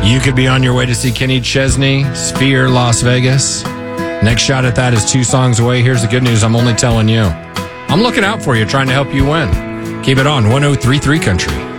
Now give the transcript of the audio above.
You could be on your way to see Kenny Chesney, Sphere, Las Vegas. Next shot at that is 2 songs away. Here's the good news. I'm only telling you. I'm looking out for you, trying to help you win. Keep it on 103.3 Country.